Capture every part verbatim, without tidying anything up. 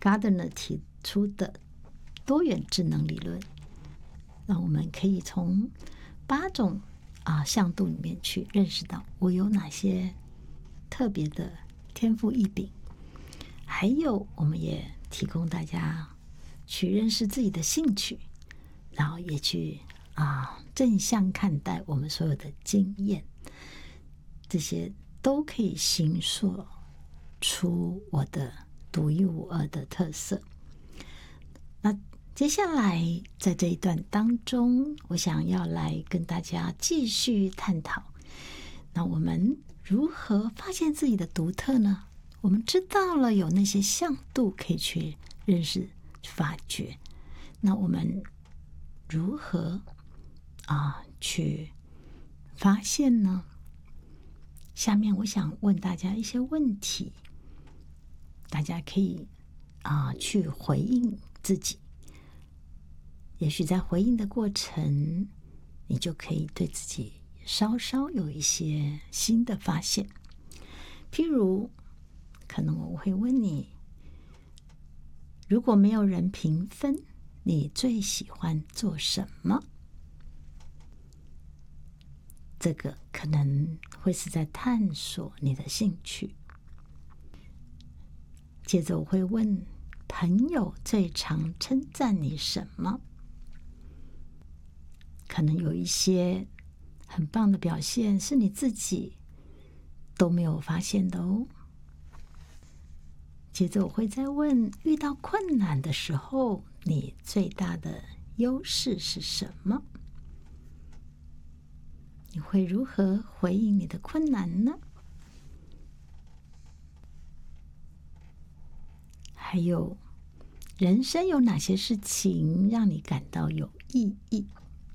Gardner 提出的多元智能理论，让我们可以从八种啊向度里面去认识到我有哪些特别的天赋异禀，还有我们也提供大家去认识自己的兴趣，然后也去啊正向看待我们所有的经验，这些都可以形塑出我的独一无二的特色。那接下来在这一段当中，我想要来跟大家继续探讨，那我们如何发现自己的独特呢？我们知道了有那些向度可以去认识发掘，那我们如何啊去发现呢？下面我想问大家一些问题，大家可以啊去回应自己，也许在回应的过程，你就可以对自己稍稍有一些新的发现。譬如可能我会问你，如果没有人评分，你最喜欢做什么？这个可能会是在探索你的兴趣。接着我会问，朋友最常称赞你什么？可能有一些很棒的表现是你自己都没有发现的哦。接着我会再问，遇到困难的时候，你最大的优势是什么？你会如何回应你的困难呢？还有，人生有哪些事情让你感到有意义？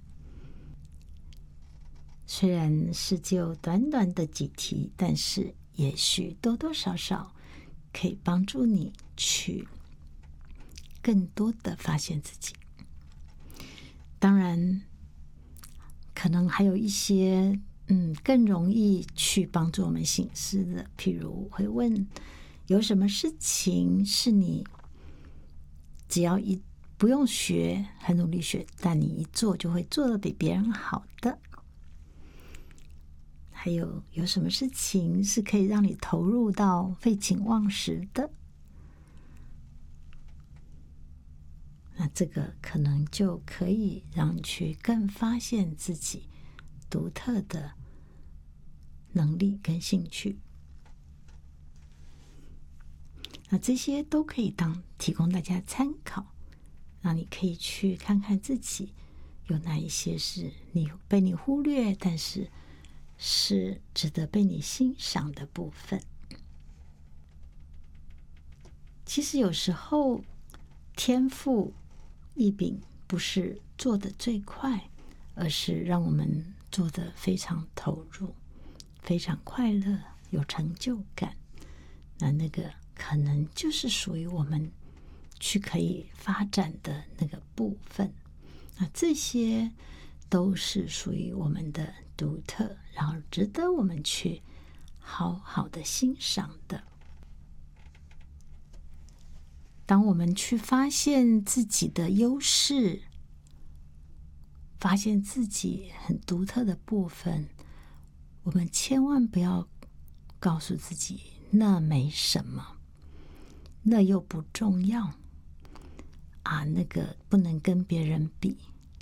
虽然是只有短短的几题，但是也许多多少少可以帮助你去更多的发现自己。当然可能还有一些嗯更容易去帮助我们省思的，譬如我会问，有什么事情是你只要一不用学，很努力学，但你一做就会做得比别人好的？还有有什么事情是可以让你投入到废寝忘食的？那这个可能就可以让你去更发现自己独特的能力跟兴趣。那这些都可以当提供大家参考，让你可以去看看自己有哪一些是你被你忽略，但是是值得被你欣赏的部分。其实有时候天赋异禀不是做得最快，而是让我们做得非常投入，非常快乐，有成就感。那那个可能就是属于我们去可以发展的那个部分。那这些都是属于我们的独特，然后值得我们去好好的欣赏的。当我们去发现自己的优势，发现自己很独特的部分，我们千万不要告诉自己那没什么，那又不重要啊，那个不能跟别人比。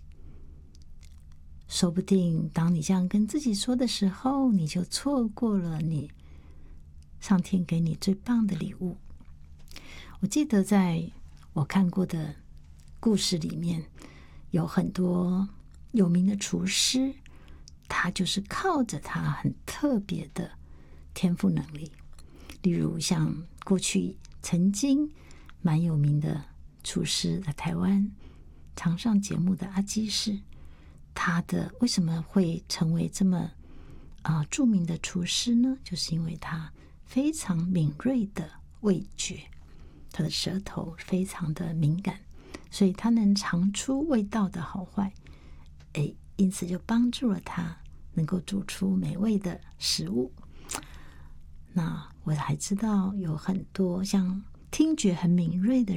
说不定当你这样跟自己说的时候，你就错过了你上天给你最棒的礼物。我记得在我看过的故事里面，有很多有名的厨师，他就是靠着他很特别的天赋能力。例如像过去曾经蛮有名的厨师，在台湾常上节目的阿基师，他的为什么会成为这么啊、呃、著名的厨师呢？就是因为他非常敏锐的味觉，他的舌头非常的敏感，所以他能尝出味道的好坏，诶，因此就帮助了他能够煮出美味的食物。那我还知道有很多像听觉很敏锐的